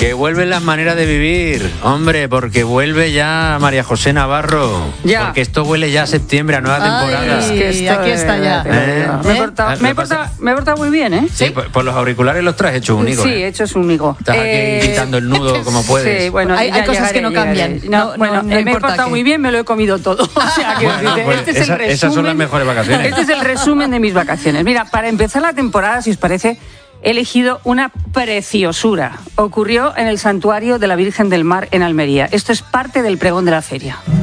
Que vuelven las maneras de vivir, hombre, porque vuelve ya María José Navarro. Ya. Porque esto huele ya a septiembre, a nueva temporada. Es que esto, aquí está ya. Me he portado muy bien, ¿eh? Sí, por los auriculares los traes hecho único. Sí, hecho es único. Estás aquí quitando el nudo como puedes. Sí, bueno, hay cosas que no cambian. Me he portado muy bien, me lo he comido todo. O sea, que pues este es el resumen. esas son las mejores vacaciones. Este es el resumen de mis vacaciones. Mira, para empezar la temporada, si os parece, he elegido una preciosura. Ocurrió en el Santuario de la Virgen del Mar en Almería. Esto es parte del pregón de la feria.